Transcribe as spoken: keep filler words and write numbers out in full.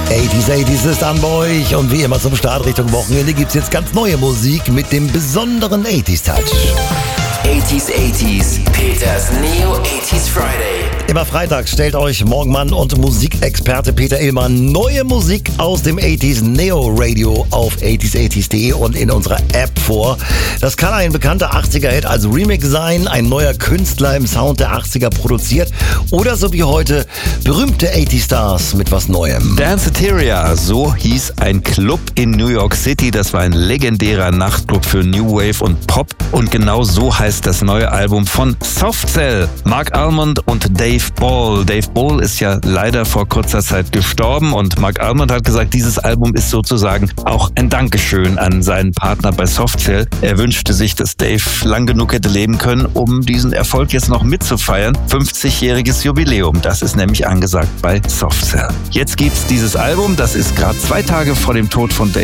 achtziger achtziger ist an bei euch und wie immer zum Start Richtung Wochenende gibt's jetzt ganz neue Musik mit dem besonderen achtziger Touch. achtziger achtziger, Peters Neo achtziger Friday. Immer freitags stellt euch Morgenmann und Musikexperte Peter Illmann neue Musik aus dem achtziger Neo Radio auf achtziger achtziger punkt de und in unserer App vor. Das kann ein bekannter achtziger-Hit als Remix sein, ein neuer Künstler im Sound der achtziger produziert oder so wie heute berühmte achtziger-Stars mit was Neuem. Danceteria, so hieß ein Club in New York City. Das war ein legendärer Nachtclub für New Wave und Pop und genau so heißt das neue Album von Soft Cell. Mark Almond und Dave Ball. Dave Ball ist ja leider vor kurzer Zeit gestorben und Mark Almond hat gesagt, dieses Album ist sozusagen auch ein Dankeschön an seinen Partner bei Soft Cell. Er wünschte sich, dass Dave lang genug hätte leben können, um diesen Erfolg jetzt noch mitzufeiern. fünfzigjähriges Jubiläum, das ist nämlich angesagt bei Soft Cell. Jetzt gibt's dieses Album, das ist gerade zwei Tage vor dem Tod von Dave